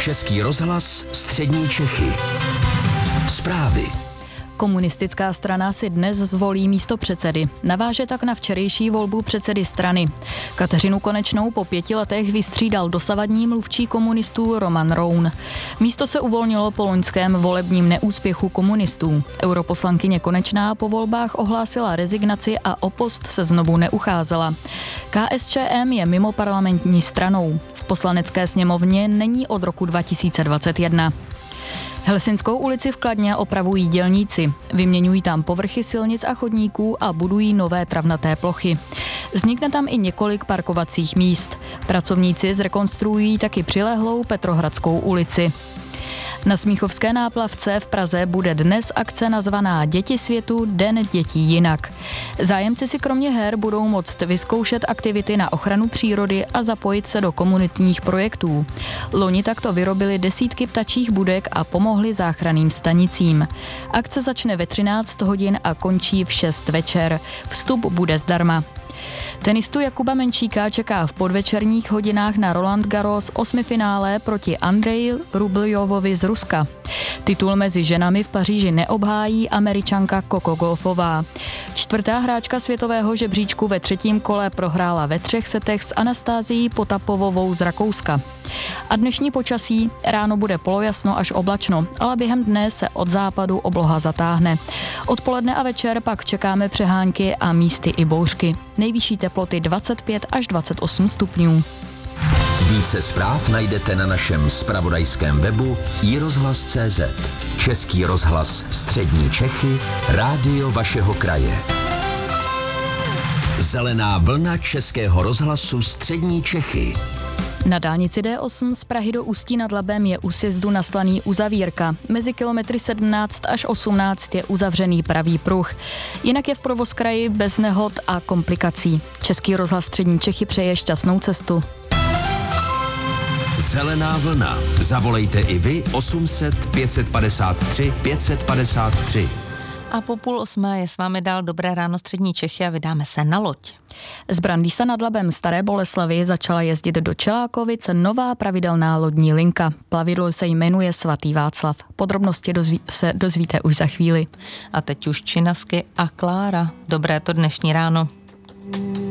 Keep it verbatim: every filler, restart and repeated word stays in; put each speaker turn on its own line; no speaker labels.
Český rozhlas Střední Čechy. Zprávy.
Komunistická strana si dnes zvolí místopředsedy. Naváže tak na včerejší volbu předsedy strany. Kateřinu Konečnou po pěti letech vystřídal dosavadní mluvčí komunistů Roman Roun. Místo se uvolnilo po loňském volebním neúspěchu komunistů. Europoslankyně Konečná po volbách ohlásila rezignaci a o post se znovu neucházela. K S Č M je mimo parlamentní stranou. V poslanecké sněmovně není od roku dva tisíce dvacet jedna. Helsinskou ulici v Kladně opravují dělníci. Vyměňují tam povrchy silnic a chodníků a budují nové travnaté plochy. Vznikne tam i několik parkovacích míst. Pracovníci zrekonstruují taky přilehlou Petrohradskou ulici. Na Smíchovské náplavce v Praze bude dnes akce nazvaná Děti světu, Den dětí jinak. Zájemci si kromě her budou moct vyzkoušet aktivity na ochranu přírody a zapojit se do komunitních projektů. Loni takto vyrobili desítky ptačích budek a pomohli záchranným stanicím. Akce začne ve třináct hodin a končí v šest večer. Vstup bude zdarma. Tenistu Jakuba Menčíka čeká v podvečerních hodinách na Roland Garros osmifinále proti Andreji Rubljovovi z Ruska. Titul mezi ženami v Paříži neobhájí Američanka Coco Gauffová. Čtvrtá hráčka světového žebříčku ve třetím kole prohrála ve třech setech s Anastázií Potapovovou z Rakouska. A dnešní počasí: ráno bude polojasno až oblačno, ale během dne se od západu obloha zatáhne. Odpoledne a večer pak čekáme přehánky a místy i bouřky. Nejvyšší teploty dvacet pět až dvacet osm stupňů.
Více zpráv najdete na našem zpravodajském webu i rozhlas tečka cé zet. Český rozhlas Střední Čechy, rádio vašeho kraje. Zelená vlna Českého rozhlasu Střední Čechy.
Na dálnici D osm z Prahy do Ústí nad Labem je u sjezdu naslaný uzavírka. Mezi kilometry sedmnáct až osmnáct je uzavřený pravý pruh. Jinak je v provozkraji bez nehod a komplikací. Český rozhlas Střední Čechy přeje šťastnou cestu.
Zelená vlna. Zavolejte i vy osm set pět set padesát tři pět set padesát tři.
A po půl osmé je s vámi dál Dobré ráno Střední Čechy a vydáme se na loď.
Z Brandýsa nad Labem Staré Boleslavi začala jezdit do Čelákovic nová pravidelná lodní linka. Plavidlo se jmenuje Svatý Václav. Podrobnosti dozví, se dozvíte už za chvíli.
A teď už Činasky a Klára. Dobré to dnešní ráno.